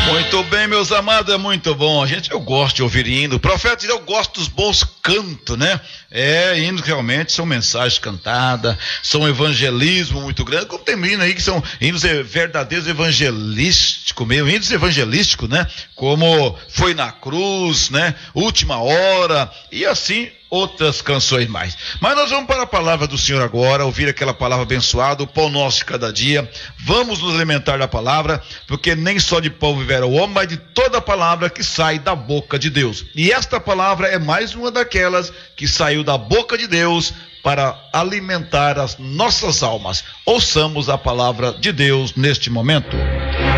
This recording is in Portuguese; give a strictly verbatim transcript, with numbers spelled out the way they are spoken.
Muito bem, meus amados, é muito bom. A gente, eu gosto de ouvir hino. Profeta, eu gosto dos bons cantos, né? É, hinos realmente são mensagens cantadas, são evangelismo muito grande. Como tem hino aí que são hinos verdadeiros evangelísticos mesmo, hinos evangelísticos, né? Como Foi na Cruz, né? Última Hora, e assim outras canções mais. Mas nós vamos para a palavra do Senhor agora, ouvir aquela palavra abençoada, o pão nosso de cada dia. Vamos nos alimentar da palavra, porque nem só de pão viverá o homem, mas de toda a palavra que sai da boca de Deus. E esta palavra é mais uma daquelas que saiu da boca de Deus para alimentar as nossas almas. Ouçamos a palavra de Deus neste momento.